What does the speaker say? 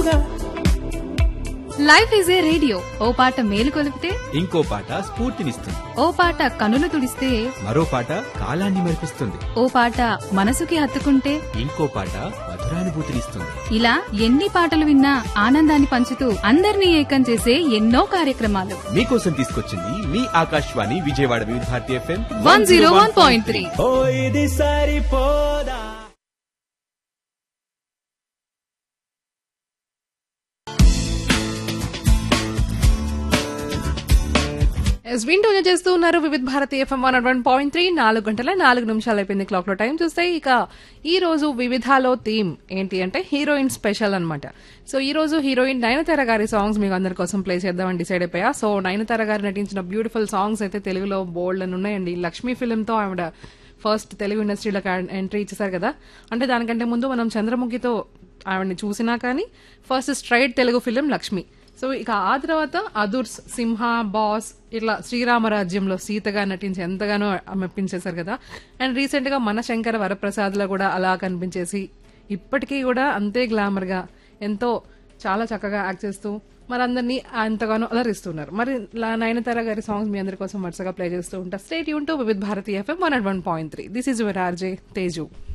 Life is a radio, ఓ పాట మేలు కొలిపితే ఇంకో పాట స్ఫూర్తినిస్తుంది. ఓ పాట కనులు తుడిస్తే మరో పాట కాలాన్ని మరిపిస్తుంది. ఓ పాట మనసుకి హత్తుకుంటే ఇంకో పాట మధురానుభూతినిస్తుంది. ఇలా ఎన్ని పాటలు విన్నా ఆనందాన్ని పంచుతూ అందరినీ ఏకం చేసే ఎన్నో కార్యక్రమాలు మీకోసం తీసుకొచ్చింది మీ ఆకాశవాణి విజయవాడ వివిధ భారతి FM 101.3. ఓ ఇది సరిపోదా. వింటూనే చేస్తూ ఉన్నారు వివిధ భారతి FM 101.3. 4:04 అయిపోయింది క్లాక్ లో. టైం చూస్తే ఇక ఈ రోజు వివిధాలో థీమ్ ఏంటి అంటే హీరోయిన్ స్పెషల్ అన్నమాట. సో ఈ రోజు హీరోయిన్ నయనతార గారి సాంగ్స్ మీకు అందరి కోసం ప్లే చేద్దామని డిసైడ్ అయిపోయా. సో నయనతార గారు నటించిన బ్యూటిఫుల్ సాంగ్స్ అయితే తెలుగులో బోల్డ్ అని ఉన్నాయండి. లక్ష్మీ ఫిల్మ్ తో ఆవిడ ఫస్ట్ తెలుగు ఇండస్ట్రీలో ఎంట్రీ ఇచ్చేసారు కదా. అంటే దానికంటే ముందు మనం చంద్రముఖితో ఆవిడని చూసినా కానీ first straight Telugu film Lakshmi. So ఇక ఆ తర్వాత అదుర్స్, సింహ, బాస్, ఇట్లా శ్రీరామరాజ్యంలో సీతగా నటించి ఎంతగానో మెప్పించేశారు కదా. అండ్ రీసెంట్ గా మన శంకర వరప్రసాద్ లో కూడా అలా కనిపించేసి ఇప్పటికీ కూడా అంతే గ్లామర్ గా ఎంతో చాలా చక్కగా యాక్ట్ చేస్తూ మనందరినీ ఎంతగానో అలరిస్తున్నారు. మరి నయనతార గారి సాంగ్స్ మీ అందరి కోసం వరుసగా ప్లే చేస్తూ ఉంటా. స్టే ట్యూన్ టు వివిధ Bharati FM 101.3. This is your RJ Teju.